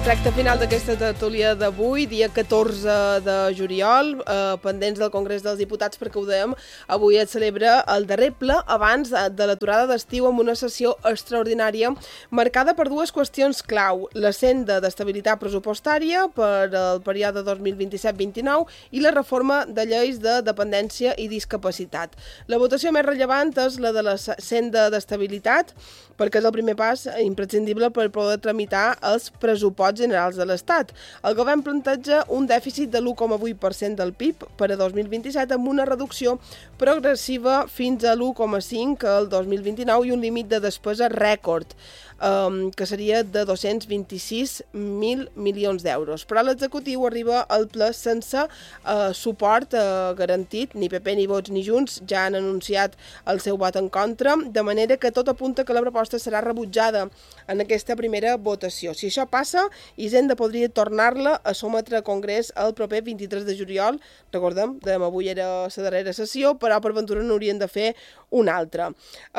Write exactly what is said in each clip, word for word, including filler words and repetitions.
recta final d'aquesta tertúlia d'avui, dia catorze de juliol, eh, pendents del Congrés dels Diputats, perquè ho dèiem, avui es celebra el darrer ple abans de l'aturada d'estiu amb una sessió extraordinària marcada per dues qüestions clau: la senda d'estabilitat pressupostària per al període dos mil vint-i-set vint nou i la reforma de lleis de dependència i discapacitat. La votació més rellevant és la de la senda d'estabilitat, perquè és el primer pas imprescindible per poder tramitar els pressuposts generals de l'Estat. El govern planteja un dèficit de l'u coma vuit per cent del P I B per a dos mil vint-i-set amb una reducció progressiva fins a l'u coma cinc el dos mil vint nou i un límit de despesa rècord, um, que seria de dos-cents vint-i-sis mil milions d'euros. Però l'executiu arriba al ple sense uh, suport uh, garantit, ni P P ni Vots ni Junts ja han anunciat el seu vot en contra, de manera que tot apunta que la proposta serà rebutjada en aquesta primera votació. Si això passa, Hisenda podria tornar-la a sometre a Congrés el proper vint-i-tres de juliol. Recordem, dèiem, avui era la darrera sessió, però per ventura n'haurien de fer una altra.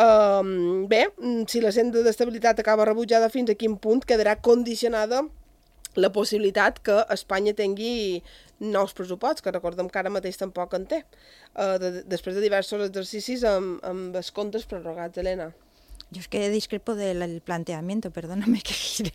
Um, bé, si la senda d'estabilitat acaba rebutjada, fins a quin punt quedarà condicionada la possibilitat que Espanya tingui nous pressuposts, que recordem que ara mateix tampoc en té, uh, de, després de diversos exercicis amb, amb els comptes prorrogats, Elena. Yo es que discrepo del planteamiento, perdóname que gire,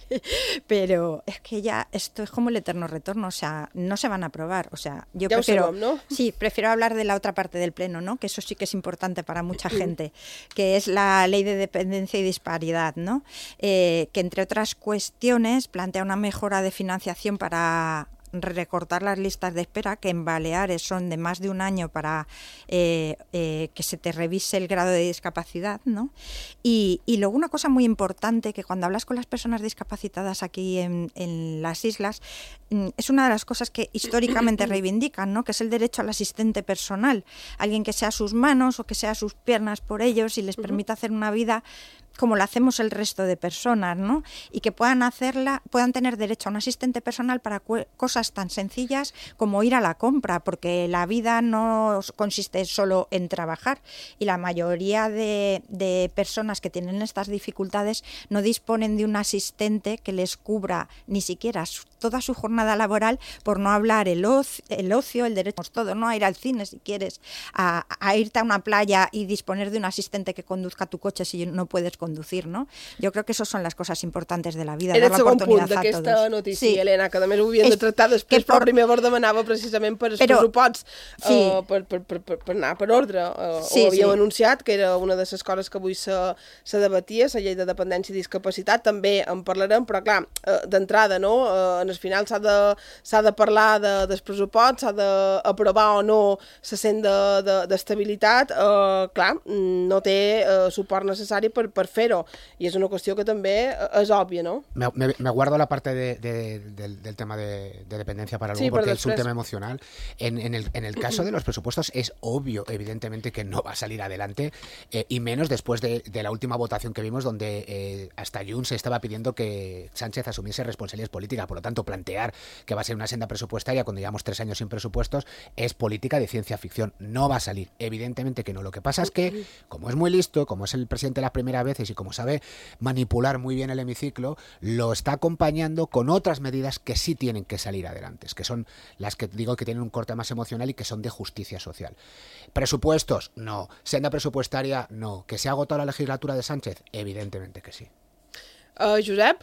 pero es que ya esto es como el eterno retorno, o sea, no se van a aprobar, o sea, yo ya prefiero, sabemos, ¿no? Sí, prefiero hablar de la otra parte del pleno, ¿no? Que eso sí que es importante para mucha gente, que es la ley de dependencia y disparidad, ¿no? Eh, que entre otras cuestiones plantea una mejora de financiación para recortar las listas de espera, que en Baleares son de más de un año para eh, eh, que se te revise el grado de discapacidad, ¿no? Y, y luego una cosa muy importante, que cuando hablas con las personas discapacitadas aquí en, en las islas, es una de las cosas que históricamente reivindican, ¿no? Que es el derecho al asistente personal, alguien que sea sus manos o que sea sus piernas por ellos y les permita hacer una vida como lo hacemos el resto de personas, ¿no? Y que puedan hacerla, puedan tener derecho a un asistente personal para cosas tan sencillas como ir a la compra, porque la vida no consiste solo en trabajar y la mayoría de, de personas que tienen estas dificultades no disponen de un asistente que les cubra ni siquiera su, toda su jornada laboral, por no hablar el ocio, el, ocio, el derecho, todo, ¿no? A ir al cine si quieres, a, a irte a una playa y disponer de un asistente que conduzca tu coche si no puedes conducir, no? Jo crec que això són les coses importants de la vida. Era el segon punt d'aquesta notícia, sí. Elena, que a més ho havíem de tractar després, però el primer vot demanava precisament per els però, pressupots, sí. uh, per, per, per, per, per anar per ordre. Uh, sí, ho havíem sí. anunciat, que era una de les coses que avui se, se debatia, la llei de dependència i discapacitat, també en parlarem, però clar, uh, d'entrada, no? Uh, en el final s'ha de, s'ha de parlar de, dels pressupots, s'ha d'aprovar o no la senda d'estabilitat, de, uh, clar, no té uh, suport necessari per, per fer-ho, y es una cuestión que también es obvia, ¿no? Me, me, me guardo la parte de, de, del, del tema de, de dependencia para luego, sí, porque es un tema emocional. En, en, el, en el caso de los presupuestos es obvio, evidentemente, que no va a salir adelante, eh, y menos después de, de la última votación que vimos, donde eh, hasta Junts se estaba pidiendo que Sánchez asumiese responsabilidades políticas. Por lo tanto, plantear que va a ser una senda presupuestaria cuando llevamos tres años sin presupuestos es política de ciencia ficción. No va a salir, evidentemente que no. Lo que pasa es que, como es muy listo, como es el presidente las primeras veces y como sabe manipular muy bien el hemiciclo, lo está acompañando con otras medidas que sí tienen que salir adelante, que son las que digo que tienen un corte más emocional y que son de justicia social. Presupuestos, no. Senda presupuestaria, no. ¿Que se ha agotado la legislatura de Sánchez? Evidentemente que sí. Uh, Josep?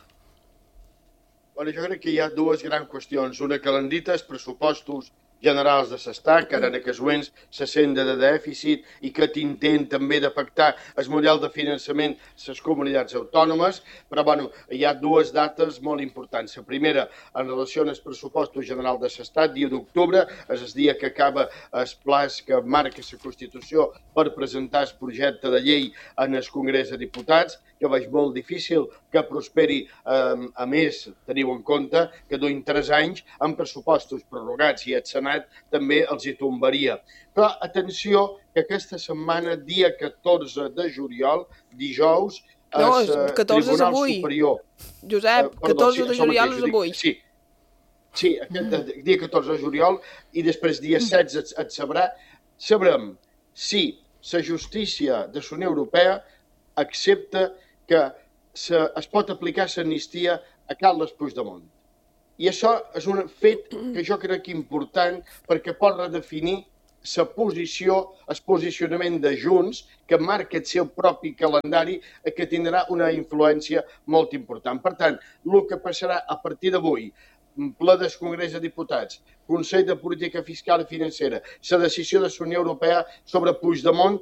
Bueno, jo crec que hi ha dues grans qüestions. Una que l'han dit, els pressupostos generals de l'Estat, que ara en aquests moments se senda de dèficit i que t'intent també de pactar el model de finançament les comunitats autònomes, però bueno, hi ha dues dates molt importants. La primera, en relació als pressupostos generals de l'Estat, dia d'octubre, és el dia que acaba el plaç que marca la Constitució per presentar el projecte de llei en el Congrés de Diputats, que veig molt difícil que prosperi. Eh, a més, teniu en compte que duim tres anys amb pressupostos prorrogats i el Senat també els hi tombaria. Però atenció, que aquesta setmana, dia catorze de juliol, dijous, no, el catorze Tribunal és avui. Superior... Josep, eh, perdó, catorze de juliol és avui. Sí, sí, aquest dia catorze de juliol i després dia setze et, et sabrà, sabrem si la justícia de la Unió Europea accepta que se, es pot aplicar l'amnistia a Carles Puigdemont. I això és un fet que jo crec important perquè pot redefinir la posició, el posicionament de Junts, que marca el seu propi calendari, que tindrà una influència molt important. Per tant, el que passarà a partir d'avui, ple del Congrés de Diputats, Consell de Política Fiscal i Financera, la decisió de la Unió Europea sobre Puigdemont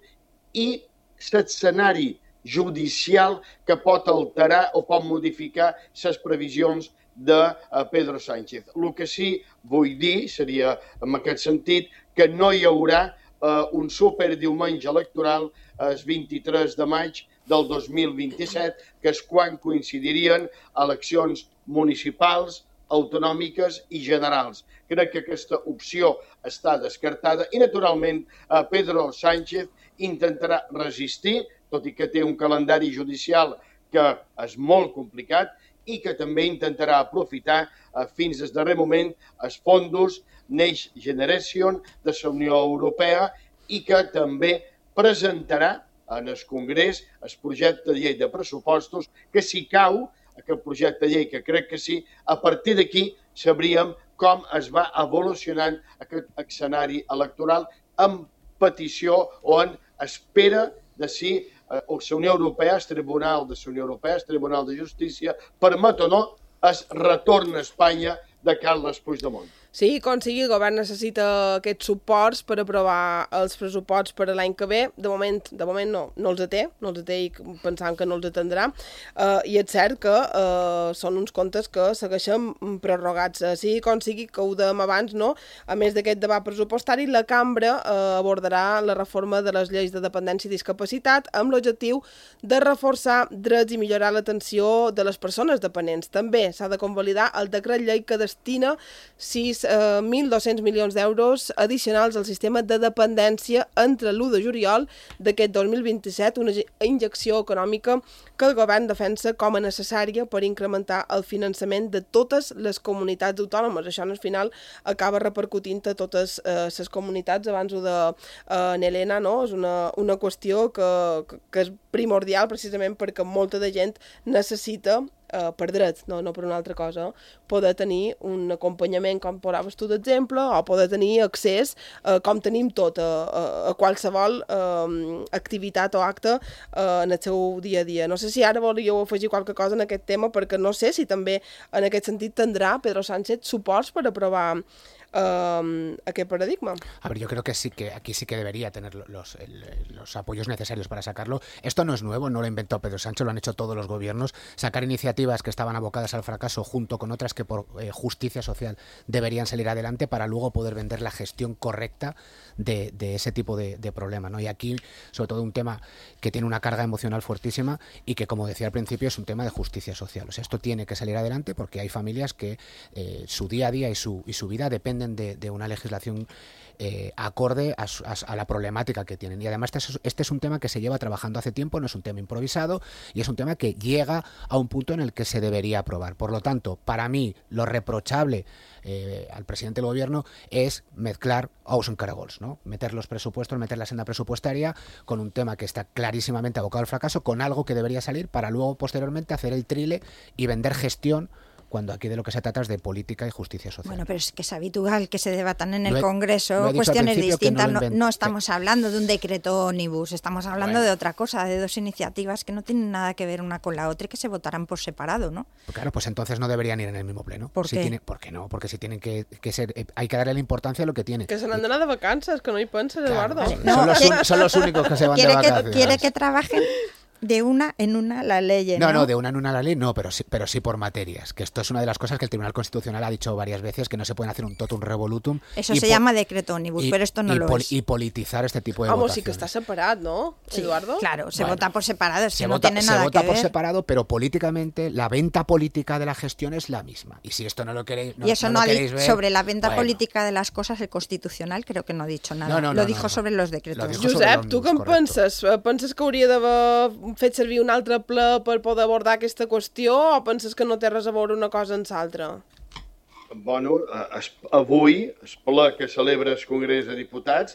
i l'escenari judicial que pot alterar o pot modificar les previsions de Pedro Sánchez. El que sí vull dir seria, en aquest sentit, que no hi haurà eh, un superdiumenge electoral el vint-i-tres de maig del dos mil vint-i-set, que és quan coincidirien eleccions municipals, autonòmiques i generals. Crec que aquesta opció està descartada i, naturalment, eh, Pedro Sánchez intentarà resistir, tot i que té un calendari judicial que és molt complicat i que també intentarà aprofitar eh, fins al darrer moment els fondos Next Generation de la Unió Europea i que també presentarà en el Congrés el projecte de llei de pressupostos que si cau, aquest projecte de llei que crec que sí, a partir d'aquí sabríem com es va evolucionant aquest escenari electoral en petició o en espera de si la Unió Europea, el Tribunal de la Unió Europea, el Tribunal de Justícia, permet o no el retorn a Espanya de Carles Puigdemont. Sí, com sigui, el govern necessita aquests suports per aprovar els pressupostos per a l'any que ve. De moment, de moment no, no els té, no els té i pensant que no els atendrà. Uh, I és cert que uh, són uns comptes que segueixen prorrogats. Uh, sigui com sigui, que ho dèiem abans, no? A més d'aquest debat pressupostari, la cambra uh, abordarà la reforma de les lleis de dependència i discapacitat amb l'objectiu de reforçar drets i millorar l'atenció de les persones dependents. També s'ha de convalidar el decret llei que destina sis mil dos-cents milions d'euros addicionals al sistema de dependència entre l'u de juliol d'aquest dos mil vint-i-set, una injecció econòmica que el govern defensa com a necessària per incrementar el finançament de totes les comunitats autònomes. Això al final acaba repercutint a totes eh, les comunitats. Abans ho de eh, Helena, no? És una, una qüestió que, que, que és primordial precisament perquè molta de gent necessita Uh, per dret, no, no per una altra cosa, poder tenir un acompanyament, com posaves tu d'exemple, o poder tenir accés, uh, com tenim tot, a, a, a qualsevol uh, activitat o acte uh, en el seu dia a dia. No sé si ara volíeu afegir qualque cosa en aquest tema, perquè no sé si també en aquest sentit tindrà Pedro Sánchez suports per aprovar Uh, ¿a qué paradigma? A ver, yo creo que sí que aquí sí que debería tener los, el, los apoyos necesarios para sacarlo. Esto no es nuevo, no lo inventó Pedro Sánchez, lo han hecho todos los gobiernos. Sacar iniciativas que estaban abocadas al fracaso junto con otras que por eh, justicia social deberían salir adelante para luego poder vender la gestión correcta de, de ese tipo de, de problema, ¿no? Y aquí, sobre todo, un tema que tiene una carga emocional fuertísima y que, como decía al principio, es un tema de justicia social. O sea, esto tiene que salir adelante porque hay familias que eh, su día a día y su, y su vida dependen De, de una legislación eh, acorde a, a, a la problemática que tienen. Y además este es, este es un tema que se lleva trabajando hace tiempo, no es un tema improvisado y es un tema que llega a un punto en el que se debería aprobar. Por lo tanto, para mí, lo reprochable eh, al presidente del gobierno es mezclar ous en caragols, ¿no? Meter los presupuestos, meter la senda presupuestaria con un tema que está clarísimamente abocado al fracaso, con algo que debería salir para luego posteriormente hacer el trile y vender gestión, cuando aquí de lo que se trata es de política y justicia social. Bueno, pero es que es habitual que se debatan en el he, Congreso cuestiones distintas. No, no, no estamos sí. hablando de un decreto ómnibus, estamos hablando bueno. de otra cosa, de dos iniciativas que no tienen nada que ver una con la otra y que se votarán por separado, ¿no? Pues claro, pues entonces no deberían ir en el mismo pleno. ¿Por si qué? Tiene, ¿Por qué no? Porque si tienen que, que ser... Hay que darle la importancia a lo que tiene. Que se han de vacances, que no hi penses, claro, Eduardo. No, son, los un, son los únicos que se van de vacaciones. Que, quiere que trabajen de una en una la ley, ¿no? No, no, de una en una la ley no, pero sí, pero sí por materias. Que esto es una de las cosas que el Tribunal Constitucional ha dicho varias veces, que no se pueden hacer un totum revolutum. Eso se llama decreto ómnibus, pero esto no y lo pol, es. Y politizar este tipo de Vamos, votaciones. sí que está separado, ¿no, sí, Eduardo? Claro, se bueno, vota por separado, es se que no vota, tiene se nada vota que por ver. separado, pero políticamente la venta política de la gestión es la misma. Y si esto no lo queréis no, Y eso no, no lo ha queréis dicho ver, sobre la venta bueno. política de las cosas, el Constitucional creo que no ha dicho nada. No, no, no, lo no, dijo no, sobre no. los decretos. Josep, tu què en penses? Penses que hauria d'haver fet servir un altre ple per poder abordar aquesta qüestió o penses que no té res a veure una cosa amb l'altra? Bueno, avui, el ple que celebra el Congrés de Diputats,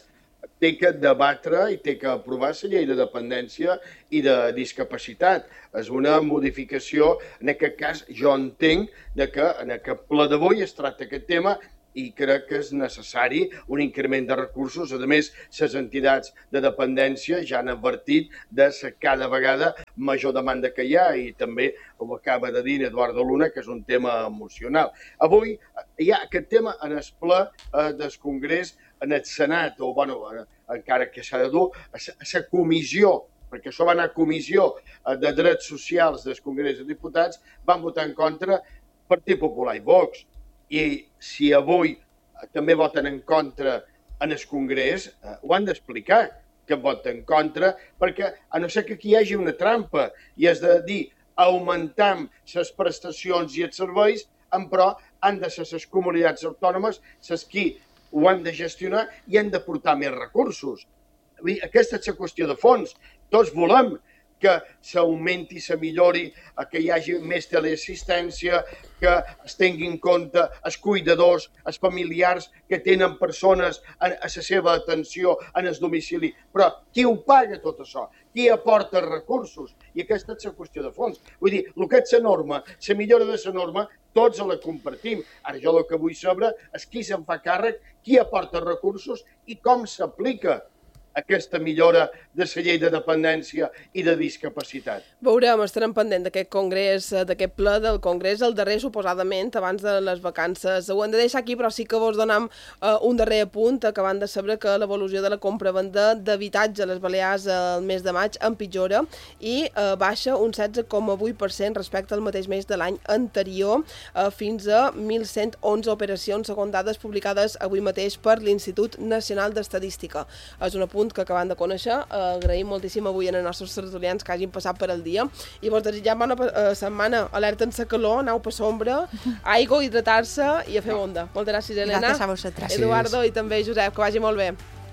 té que debatre i té que aprovar la llei de dependència i de discapacitat. És una modificació, en aquest cas jo entenc que en aquest ple d'avui es tracta aquest tema i crec que és necessari un increment de recursos. A més, les entitats de dependència ja han advertit de la cada vegada major demanda que hi ha i també ho acaba de dir Eduardo Luna, que és un tema emocional. Avui hi ha aquest tema en el ple eh, del Congrés, en el Senat, o bueno, encara que s'ha de dur, a la comissió, perquè això va anar a comissió de drets socials del Congrés dels Diputats, van votar en contra Partit Popular i Vox. I si avui també voten en contra en el Congrés, eh, ho han d'explicar que voten en contra, perquè a no ser que aquí hi hagi una trampa i és de dir augmentam les prestacions i els serveis, però han de ser les comunitats autònomes les qui ho han de gestionar i han de portar més recursos. Aquesta és la qüestió de fons. Tots volem que s'augmenti, se millori, que hi hagi més teleassistència, que es tingui en compte els cuidadors, els familiars que tenen persones a la seva atenció en el domicili. Però qui ho paga tot això? Qui aporta recursos? I aquesta és la qüestió de fons. Vull dir, el que és la norma, la millora de la norma, tots la compartim. Ara jo el que vull saber és qui se'n fa càrrec, qui aporta recursos i com s'aplica aquesta millora de la llei de dependència i de discapacitat. Veurem, estarem pendent d'aquest congrés, d'aquest ple del congrés, el darrer suposadament abans de les vacances. Ho hem de deixar aquí, però sí que vos donem uh, un darrer apunt, acabant de saber que l'evolució de la compra-venda d'habitatge a les Balears el mes de maig empitjora i uh, baixa un setze coma vuit per cent respecte al mateix mes de l'any anterior, uh, fins a mil cent onze operacions, segons dades publicades avui mateix per l'Institut Nacional d'Estadística. És un apunt que acabem de conèixer. Agraïm moltíssim avui als nostres tertulians que hagin passat per el dia i vos desitgem bona setmana. Alerten-se calor, aneu per sombra, aigua, hidratar-se i a fer onda. Moltes gràcies, Elena. Gràcies a vosaltres. Eduardo i també Josep, que vagi molt bé.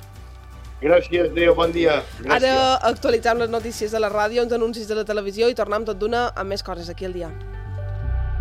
Gràcies, adéu, bon dia. Gràcies. Ara actualitzem les notícies de la ràdio, uns anuncis de la televisió i tornem tot d'una amb més coses aquí al dia.